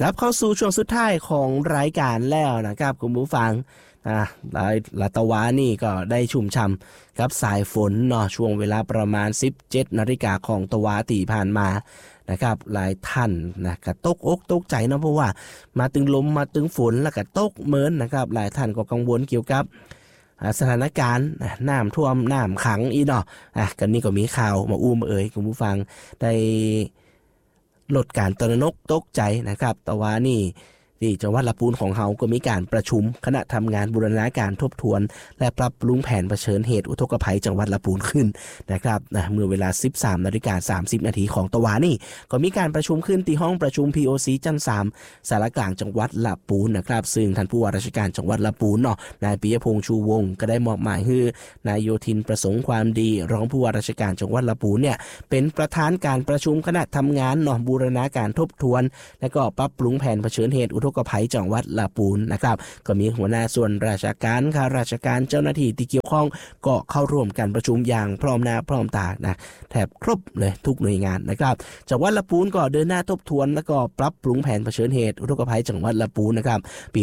กลับเข้าสู่ช่วงสุดท้ายของรายการแล้วนะครับคุณผู้ฟังลาตะวานี่ก็ได้ชุ่มฉ่ำกับสายฝนเนาะช่วงเวลาประมาณ 17 นาฬิกาของตะวาที่ผ่านมานะครับหลายท่านนะก็ตกอกตกใจเนาะเพราะว่ามาตึงลมมาตึงฝนแล้วก็ตกเหมือนนะครับหลายท่านก็กังวลเกี่ยวกับสถานการณ์น้ำท่วมน้ำขังอีเนาะกันนี่ก็มีข่าวมาอุ้มคุณผู้ฟังได้ลดการตระหนกตกใจนะครับแต่ว่านี่ที่จังหวัดลำพูนของเฮาก็มีการประชุมคณะทำงานบูรณาการทบทวนและปรับปรุงแผนเผชิญเหตุอุทกภัยจังหวัดลำพูนขึ้นนะครับเมื่อเวลา 13:30 นาทีของตะวันนี่ก็มีการประชุมขึ้นที่ห้องประชุม POC ชั้น 3สารกลางจังหวัดลำพูนนะครับซึ่งท่านผู้ว่าราชการจังหวัดลำพูนเนาะนายปิยพงษ์ชูวงศ์ก็ได้มอบหมายให้นายโยธินประสงค์ความดีรองผู้ว่าราชการจังหวัดลำพูนเนี่ยเป็นประธานการประชุมคณะทำงานเนาะบูรณาการทบทวนและก็ปรับปรุงแผนเผชิญเหตุอุทกภัยจังหวัดลำพูนนะครับก็มีหัวหน้าส่วนราชการข้าราชการเจ้าหน้าที่ที่เกี่ยวข้องก็เข้าร่วมการประชุมอย่างพร้อมหน้าพร้อมตานะแทบครบเลยทุกหน่วยงานนะครับจังหวัดลำพูนก็เดินหน้าทบทวนและก็ปรับปรุงแผนเผชิญเหตุอุทกภัยจังหวัดลำพูนนะครับปี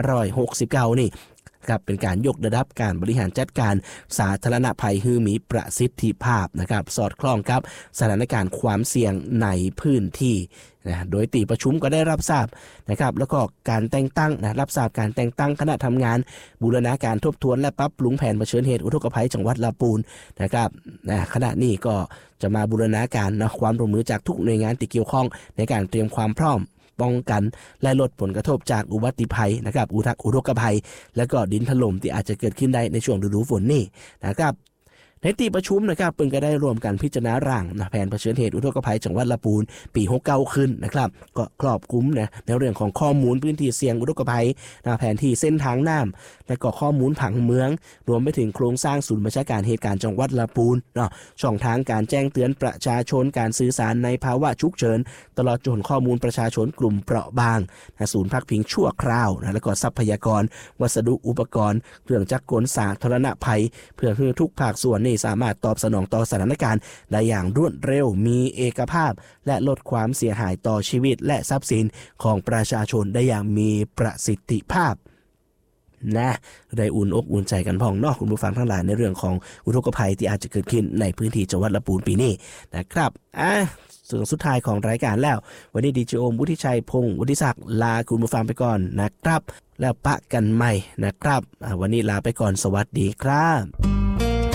2569 นี่ครับเป็นการยกระดับการบริหารจัดการสาธารณภัยให้มีประสิทธิภาพนะครับสอดคล้องกับสถานการณ์ความเสี่ยงในพื้นที่นะโดยที่ประชุมก็ได้รับทราบนะครับแล้วก็การแต่งตั้งรับทราบการแต่งตั้งคณะทำงานบูรณาการทบทวนและปรับปรุงแผนเผชิญเหตุอุทกภัยจังหวัดลำพูนนะครับคณะนี้ก็จะมาบูรณาการความร่วมมือจากทุกหน่วยงานที่เกี่ยวข้องในการเตรียมความพร้อมป้องกันและลดผลกระทบจากอุบัติภัยนะครับอุทกภัยและก็ดินถล่มที่อาจจะเกิดขึ้นได้ในช่วงฤดูฝนนี่นะครับในที่ประชุมนะครับเพิ่งก็ได้รวมกันพิจารณาร่างแผนเผชิญเหตุอุทกภัยจังหวัดลำพูนปี 69 ขึ้นนะครับก็ครอบคลุมในเรื่องของข้อมูลพื้นที่เสี่ยงอุทกภัยแผนที่เส้นทางน้ำและก็ข้อมูลผังเมืองรวมไปถึงโครงสร้างศูนย์บัญชาการเหตุการณ์จังหวัดลำพูนช่องทางการแจ้งเตือนประชาชนการสื่อสารในภาวะฉุกเฉินตลอดจนข้อมูลประชาชนกลุ่มเปราะบางศูนย์พักพิงชั่วคราวและก็ทรัพยากรวัสดุอุปกรณ์เครื่องจักรกลสาธารณภัยเพื่อให้ทุกภาคส่วนนี่สามารถตอบสนองต่อสถานการณ์ได้อย่างรวดเร็วมีเอกภาพและลดความเสียหายต่อชีวิตและทรัพย์สินของประชาชนได้อย่างมีประสิทธิภาพนะได้อุ่นอกอุ่นใจกันพ้องนอกคุณผู้ฟังทั้งหลายในเรื่องของอุทกภัยที่อาจจะเกิดขึ้นในพื้นที่จังหวัดลำพูนปีนี้นะครับส่วนสุดท้ายของรายการแล้ววันนี้ดีเจโอมวุฒิชัยพงศ์วุฒิศักดิ์ลาคุณผู้ฟังไปก่อนนะครับแล้วปะกันใหม่นะครับวันนี้ลาไปก่อนสวัสดีครับ